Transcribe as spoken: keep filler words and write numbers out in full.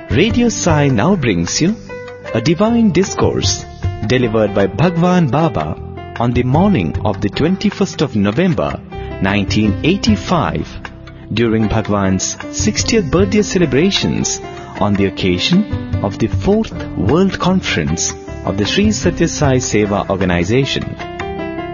Radio Sai now brings you a divine discourse delivered by Bhagwan Baba on the morning of the twenty-first of November nineteen eighty-five during Bhagwan's sixtieth birthday celebrations on the occasion of the fourth World Conference of the Sri Satya Sai Seva Organization.